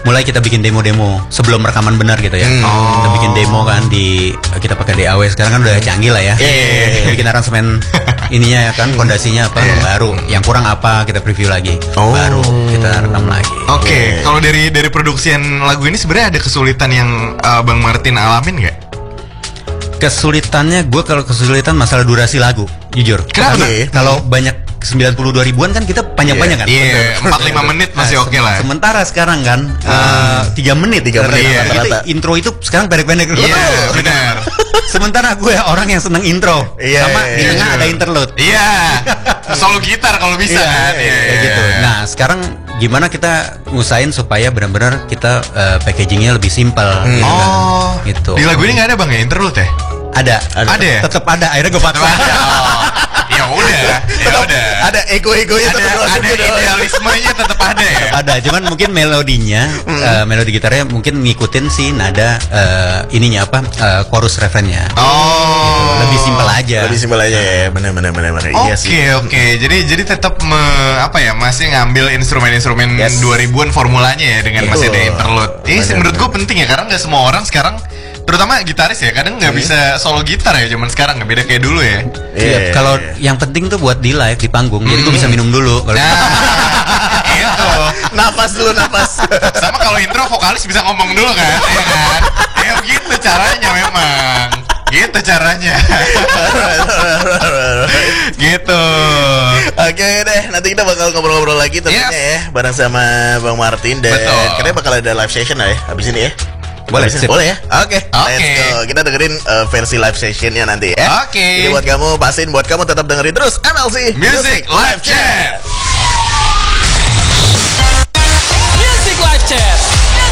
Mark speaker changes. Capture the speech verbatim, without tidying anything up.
Speaker 1: mulai kita bikin demo-demo sebelum rekaman benar gitu ya. Hmm. Oh. Kita bikin demo kan di kita pakai D A W, sekarang kan udah canggih lah ya. Yeah, yeah, yeah. Bikin aransemen ininya ya kan, fondasinya apa yeah. baru, yang kurang apa kita preview lagi, oh. baru kita rekam lagi.
Speaker 2: Oke, okay. yeah. Kalau dari dari produksian lagu ini sebenarnya ada kesulitan yang uh, Bang Martin alamin nggak?
Speaker 1: Kesulitannya, gue kalau kesulitan masalah durasi lagu, jujur.
Speaker 2: Kenapa?
Speaker 1: Okay. Kalau banyak sembilan puluh dua ribuan kan kita panjang-panjang kan.
Speaker 2: Iya, yeah, empat lima menit masih oke okay lah.
Speaker 1: Sementara sekarang kan uh, tiga menit, tiga menit. Iya. Itu intro itu sekarang pendek-pendek.
Speaker 2: Iya, yeah, benar.
Speaker 1: Sementara gue orang yang seneng intro. Yeah, sama yeah, di tengah yeah. ada interlude.
Speaker 2: Iya. Yeah. Solo gitar kalau bisa
Speaker 1: yeah,
Speaker 2: kan.
Speaker 1: Iya, yeah, gitu. Nah, sekarang gimana kita ngusahain supaya benar-benar kita uh, packagingnya lebih simpel.
Speaker 2: Hmm.
Speaker 1: Gitu,
Speaker 2: oh.
Speaker 1: kan? Gitu.
Speaker 2: Di lagu ini nggak ada Bang ya interlude ya?
Speaker 1: Ada,
Speaker 2: ada, ada ya?
Speaker 1: Tetap ada, akhirnya gue paksa.
Speaker 2: Oh, ya udah, ya udah.
Speaker 3: Ada ego-egonya,
Speaker 2: ada, ada idealismenya tetap ada ya.
Speaker 1: Tetap ada, cuman mungkin melodinya, mm. uh, melodi gitarnya mungkin ngikutin si nada uh, ininya apa, uh, chorus refrennya.
Speaker 2: Oh,
Speaker 1: gitu. Lebih simpel aja.
Speaker 3: Lebih simpel aja ya, benar-benar benar-benar.
Speaker 2: Oke okay, oke, okay. jadi jadi tetap me, apa ya masih ngambil instrumen-instrumen yes. dua ribuan formulanya ya dengan Betul. Masih ada interlude. Ini menurut gue penting ya karena nggak semua orang sekarang, terutama gitaris ya, kadang nggak hmm. bisa solo gitar ya zaman sekarang, nggak beda kayak dulu ya.
Speaker 1: Iya. Yeah, kalau yeah. yang penting tuh buat di live di panggung, hmm. jadi gue bisa minum dulu. Kalau
Speaker 2: nah, itu.
Speaker 3: Nafas dulu nafas.
Speaker 2: Sama kalau intro vokalis bisa ngomong dulu kan, ya kan? Ya gitu caranya memang. Gitu caranya. Gitu.
Speaker 3: Oke deh, nanti kita bakal ngobrol-ngobrol lagi tentunya yes. ya, bareng sama Bang Martin dan katanya bakal ada live session lah ya habis ini ya.
Speaker 1: Boleh,
Speaker 3: boleh ya? Oke, okay.
Speaker 2: okay.
Speaker 3: Let's go. Kita dengerin uh, versi live sessionnya nanti ya.
Speaker 2: Oke. Okay.
Speaker 3: Jadi buat kamu, pastiin buat kamu tetap dengerin terus M L C
Speaker 2: Music Live Chat.